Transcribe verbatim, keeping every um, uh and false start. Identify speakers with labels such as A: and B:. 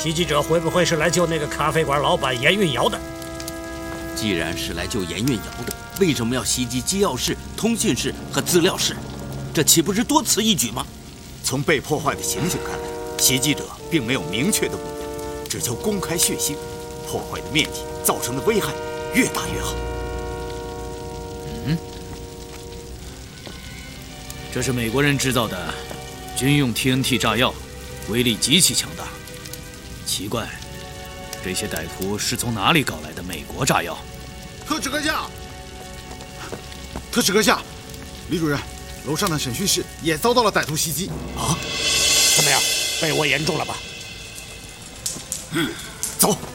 A: 袭击者会不会是来救那个咖啡馆老板严运尧的？
B: 既然是来救严运尧的，为什么要袭击机要室、通信室和资料室？这岂不是多此一举吗？
C: 从被破坏的情形看来，袭击者并没有明确的目标，只求公开血腥，破坏的面积、造成的危害越大越好。
D: 嗯，这是美国人制造的军用 T N T 炸药，威力极其强大。奇怪，这些歹徒是从哪里搞来的美国炸药？
E: 特使阁下，特使阁下，李主任，楼上的审讯室也遭到了歹徒袭击。
A: 啊？怎么样？被窝严重了吧？
C: 嗯，走。